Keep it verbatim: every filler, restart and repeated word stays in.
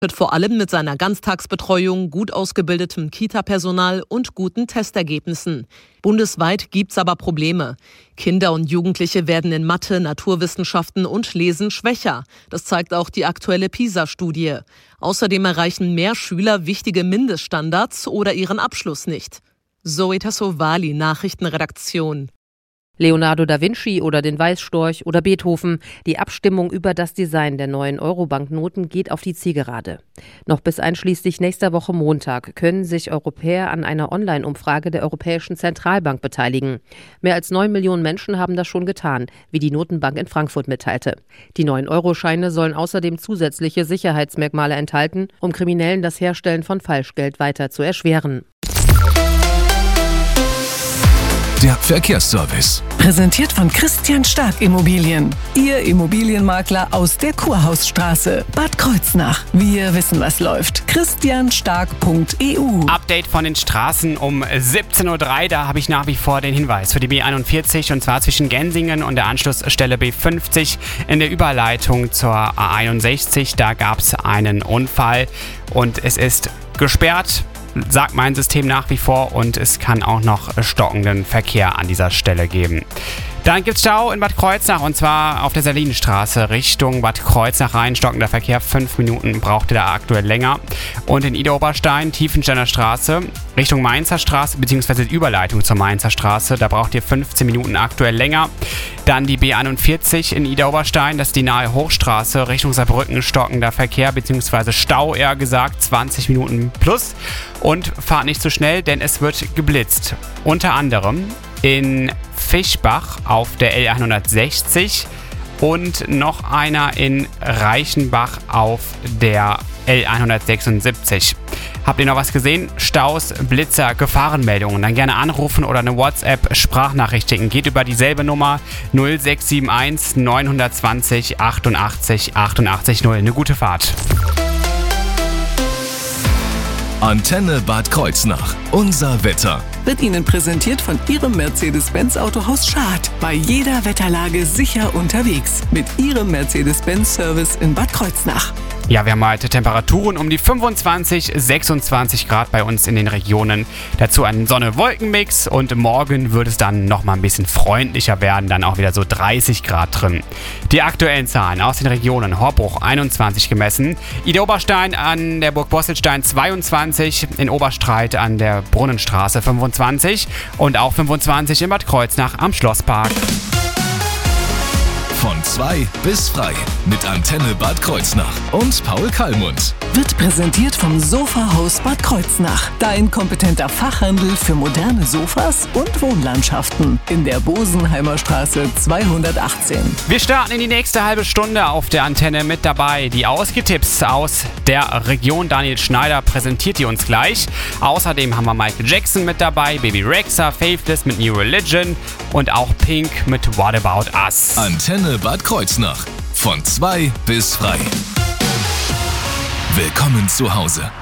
Wird vor allem mit seiner Ganztagsbetreuung, gut ausgebildetem Kita-Personal und guten Testergebnissen. Bundesweit gibt's aber Probleme. Kinder und Jugendliche werden in Mathe, Naturwissenschaften und Lesen schwächer. Das zeigt auch die aktuelle PISA-Studie. Außerdem erreichen mehr Schüler wichtige Mindeststandards oder ihren Abschluss nicht. Zoe Tassovali, Nachrichtenredaktion. Leonardo da Vinci oder den Weißstorch oder Beethoven. Die Abstimmung über das Design der neuen Euro-Banknoten geht auf die Zielgerade. Noch bis einschließlich nächster Woche Montag können sich Europäer an einer Online-Umfrage der Europäischen Zentralbank beteiligen. Mehr als neun Millionen Menschen haben das schon getan, wie die Notenbank in Frankfurt mitteilte. Die neuen Euroscheine sollen außerdem zusätzliche Sicherheitsmerkmale enthalten, um Kriminellen das Herstellen von Falschgeld weiter zu erschweren. Der Verkehrsservice. Präsentiert von Christian Stark Immobilien. Ihr Immobilienmakler aus der Kurhausstraße. Bad Kreuznach. Wir wissen, was läuft. christian stark punkt e u. Update von den Straßen um siebzehn Uhr drei. Da habe ich nach wie vor den Hinweis für die B einundvierzig. Und zwar zwischen Gensingen und der Anschlussstelle B fünfzig in der Überleitung zur A einundsechzig. Da gab es einen Unfall und es ist gesperrt, sagt mein System nach wie vor, und es kann auch noch stockenden Verkehr an dieser Stelle geben. Dann gibt es Stau in Bad Kreuznach, und zwar auf der Salinenstraße Richtung Bad Kreuznach rein. Stockender Verkehr, fünf Minuten braucht ihr da aktuell länger. Und in Idar-Oberstein, Tiefensteiner Straße Richtung Mainzer Straße, beziehungsweise die Überleitung zur Mainzer Straße, da braucht ihr fünfzehn Minuten aktuell länger. Dann die B einundvierzig in Idar-Oberstein, das ist die nahe Hochstraße Richtung Saarbrücken, stockender Verkehr, beziehungsweise Stau eher gesagt, zwanzig Minuten plus. Und fahrt nicht zu schnell, denn es wird geblitzt. Unter anderem in Fischbach auf der L hundertsechzig und noch einer in Reichenbach auf der L hundertsechsundsiebzig. Habt ihr noch was gesehen? Staus, Blitzer, Gefahrenmeldungen? Dann gerne anrufen oder eine WhatsApp-Sprachnachricht schicken. Geht über dieselbe Nummer null sechs sieben eins neun zwei null achtundachtzig achtundachtzig null. Eine gute Fahrt. Antenne Bad Kreuznach. Unser Wetter. Wird Ihnen präsentiert von Ihrem Mercedes-Benz Autohaus Schad. Bei jeder Wetterlage sicher unterwegs. Mit Ihrem Mercedes-Benz-Service in Bad Kreuznach. Ja, wir haben heute Temperaturen um die fünfundzwanzig, sechsundzwanzig Grad bei uns in den Regionen. Dazu ein Sonne-Wolken-Mix, und morgen wird es dann nochmal ein bisschen freundlicher werden, dann auch wieder so dreißig Grad drin. Die aktuellen Zahlen aus den Regionen: Horbruch einundzwanzig gemessen, Idar-Oberstein an der Burg Bosselstein zweiundzwanzig, in Oberstreit an der Brunnenstraße fünfundzwanzig und auch fünfundzwanzig in Bad Kreuznach am Schlosspark. Von zwei bis frei mit Antenne Bad Kreuznach und Paul Kallmund. Wird präsentiert vom Sofahaus Bad Kreuznach. Dein kompetenter Fachhandel für moderne Sofas und Wohnlandschaften. In der Bosenheimer Straße zweihundertachtzehn. Wir starten in die nächste halbe Stunde auf der Antenne. Mit dabei die Ausgetipps aus der Region. Daniel Schneider präsentiert die uns gleich. Außerdem haben wir Michael Jackson mit dabei, Baby Rexha, Faithless mit New Religion und auch Pink mit What About Us. Antenne Bad Kreuznach. Von zwei bis frei. Willkommen zu Hause.